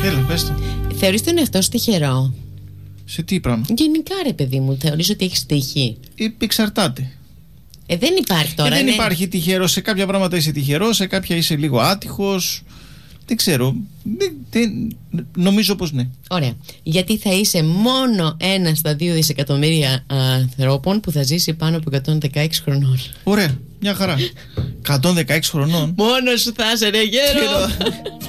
Έλα, πες το. Θεωρείς τον εαυτό σου τυχερό? Σε τι πράγμα? Γενικά, ρε παιδί μου, θεωρείς ότι έχεις τύχη? Εξαρτάται. Δεν υπάρχει τώρα. Δεν υπάρχει τυχερό. Σε κάποια πράγματα είσαι τυχερός, σε κάποια είσαι λίγο άτυχος. Δεν ξέρω. Νομίζω πως ναι. Ωραία. Γιατί θα είσαι μόνο ένα στα 2 δισεκατομμύρια ανθρώπων που θα ζήσει πάνω από 116 χρονών. Ωραία. Μια χαρά. 116 χρονών. Μόνος σου θα είσαι, ρε γέρο.